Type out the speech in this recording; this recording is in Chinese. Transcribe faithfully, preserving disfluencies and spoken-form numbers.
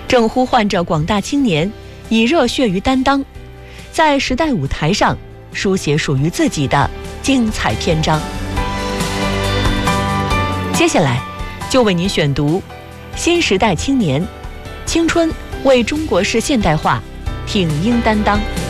正呼唤着广大青年以热血于担当，在时代舞台上书写属于自己的精彩篇章。接下来就为您选读新时代青年青春为中国式现代化挺膺担当。